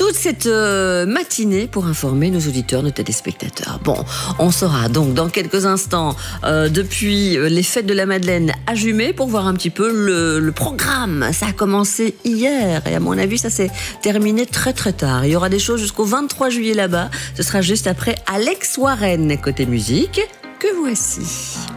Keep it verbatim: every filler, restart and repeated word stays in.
toute cette euh, matinée pour informer nos auditeurs, nos téléspectateurs. Bon, on sera donc dans quelques instants euh, depuis les fêtes de la Madeleine à Jumet pour voir un petit peu le, le programme. Ça a commencé hier et à mon avis ça s'est terminé très très tard. Il y aura des choses jusqu'au vingt-trois juillet là-bas. Ce sera juste après Alex Warren côté musique que voici.